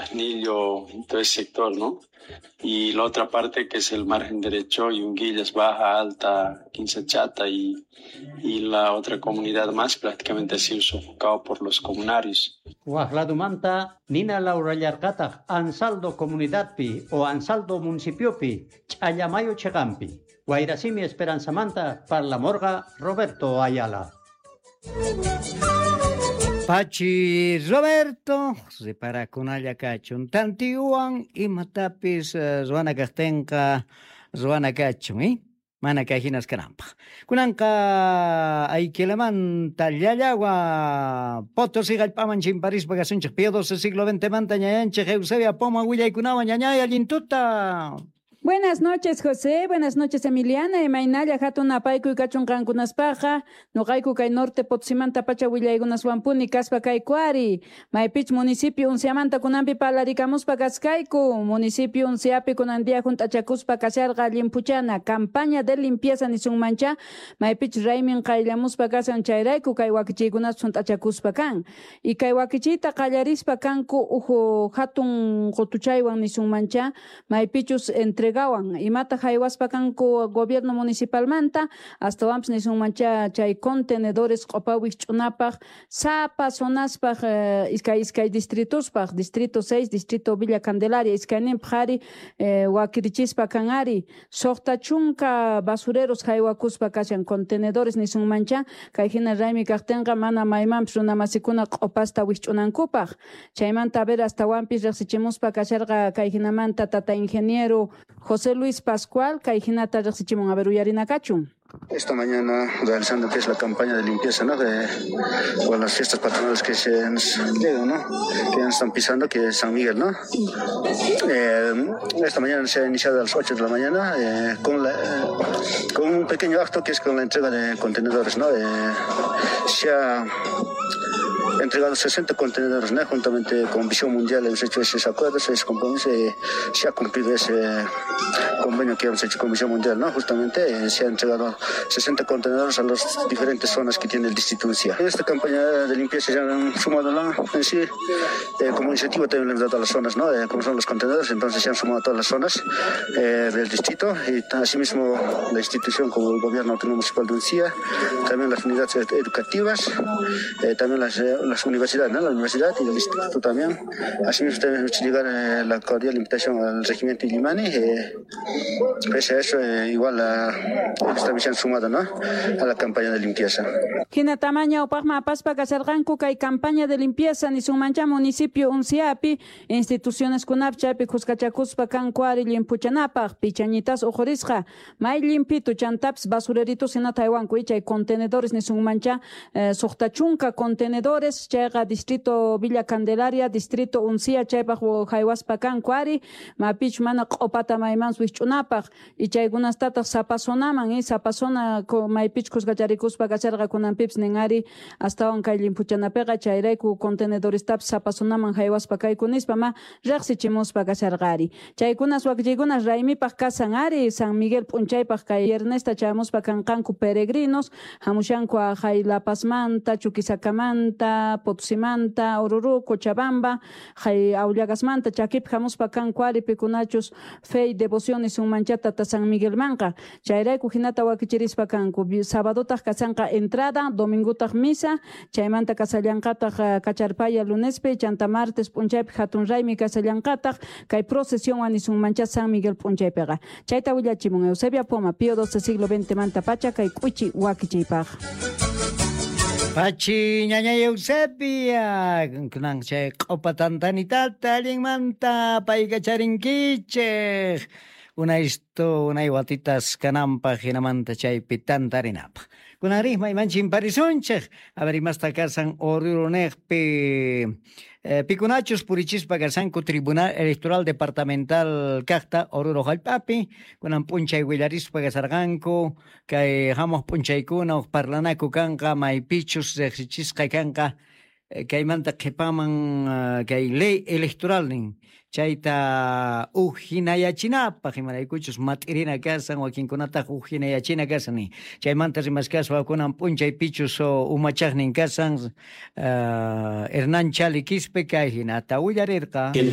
Fresnillo, todo ese sector, ¿no? Y la otra parte que es el margen derecho, Yunguillas, Baja, Alta, Quinchachata y la otra comunidad más prácticamente ha sido sofocado por los comunarios. Huajladumanta, Nina Laura Yarcata, Ansaldo Comunidadpi o Ansaldo Municipiopi, Chayamayo Chegampi. Guairasimi Esperanza Manta, para la Morga, Roberto Ayala. Pachi Roberto, para Kunaya Cachun, Tantiuan y Matapis, Zuana Castenca, Zuana Cachun, Mana Cajinas Carampa. Kunanka Aikileman, Talyagua, Potosí, Galpaman, Chimparis, Bagasunche, Piedos, siglo XX, Mantañanche, Eusebia, Poma, Huilla y Cunawa, Ñañaya, Lintuta. Buenas noches, José. Buenas noches, Emiliana. Emainalla hatun apayku y kachun kankunaspaja. Nogaiku kay norte Potsimanta pacha willaygunas wampuni kaspa kay kuari. Maipich municipio unciamanta kunampi palarikamuspa kaskayku. Municipio unciapi kunandia juntachakuspa kasharga limpuchana. Campaña de limpieza nisunmancha. Maipich raimin kaylamuspa kasan chayrayku kay wakichikunas juntachakuspa kan. Y kay wakichita kallarispa kanku uhu hatun qotuchaywan nisunmancha. Maipichus entre imata haywaspa kanku gobierno municipal manta hasta vamps ni mancha chay contenedores qopawik ch'unapaq sapa zonaspaq iskay distritospaq distrito 6 distrito Villa Candelaria iskaynin pari wakirichispa kanari soqta chunka basureros haywakuspa kashan contenedores ni mancha kay hina raymi kaqtenqa mana maymanpis runamasikuna qopasta wich'unankupaq chaymanta ver hasta wampis riqsichimuspa kasharqa kay hinamanta tata ingeniero José Luis Pascual, Caijinata Rexichimon Averuyarina Cachum. Esta mañana realizando que es la campaña de limpieza, ¿no? Con las fiestas patronales que se nos llegan, ¿no? Que ya están pisando, que es San Miguel, ¿no? Esta mañana se ha iniciado a las 8 de la mañana con un pequeño acto que es con la entrega de contenedores, ¿no? Se ha entregado 60 contenedores, ¿no? Juntamente con Visión Mundial hemos hecho esos acuerdos, ese compromiso, se ha cumplido ese convenio que hemos hecho con Visión Mundial, ¿no? Justamente se ha entregado 60 contenedores a las diferentes zonas que tiene el distrito Uncía. En esta campaña de limpieza se han sumado en sí, como iniciativa también le hemos dado a las zonas, ¿no? Como son los contenedores, entonces se han sumado a todas las zonas del distrito y asimismo la institución como el gobierno autónomo municipal de Uncía, también las unidades educativas, también las universidades, ¿no? La universidad y el distrito también. Asimismo también hemos hecho llegar la cordial invitación al regimiento Illimani. Pese a eso, igual también se han sumado, ¿no? A la campaña de limpieza. Kina tamaña opagma paspa kasarganku kay campaña de limpieza ni sumancha municipio Unciapi instituciones kunapchapi kuskachakuspa kankuari limpuchanapaq pichañitas ujurisqa may limpitu chantaps basureritos en Taiwanku y contenedores ni sumancha soqtachunka contenedores chayqa distrito Villa Candelaria distrito Uncía chaypaq haywaspa kankuari mapich mana qopata maymans wich'unapaq y chaykunastataq sapasonaman y sapasona maypich kuskacharikuspa kasarqa kunanpips ningari astawan kay limpuchanapiqa chayrayku contenedoristapas sapasonaman haywaspa kaykunispa ma riqsichimuspa kasarqari chaykunas wakchaykunas raymipaq kasan ari San Miguel p'unchaypaq kay Ernesta chayamuspa kanqanku peregrinos hamushanku hay La Pazmanta Chuquisacamanta Potsimanta Oruro Cochabamba hay Aullagasmanta Chakip hamuspa kankuari pikunachus fe y devociones un manchata ta San Miguel manqa chayrayku hinata wakichirispa kanku sabadotaq kasanqa entrada domingotaq misa chaymanta kasallanqataq kacharpaya lunespi chanta martes p'unchaypi hatun raymi kasallanqataq kay procesión wanisun mancha San Miguel p'unchaypiqa chayta willachimun Eusebia Poma Pío XII siglo XX manta pacha kay k'uchi wakichaypaq Pachi ñaña Eusebia kunan chay q'upatantanitata allinmanta payqa charinkichej una iwatitas kanampa hinamanta chaypi tantarinapaq kunanrisma imanchin parisunchej a ver imasta karsan Oruro-nejpi pikunachus purichispa karsanku Tribunal Electoral Departamental kaqta Oruro hallp'api kunan p'unchay willarispa kasarqanku kay hamuq p'unchaykuna parlanaku kanqa maypichus riqsichisqa kanqa kaymanta qhipaman kay ley electoral nin chayta hinayachinapaq imaraykuchus mat'irina kasan wakinkunataq hinayachina kasan chaymanta rimaskaspa kunan p'unchaypichus umachaqnin kasan Hernán Chali Quispe kay hinata willarirqa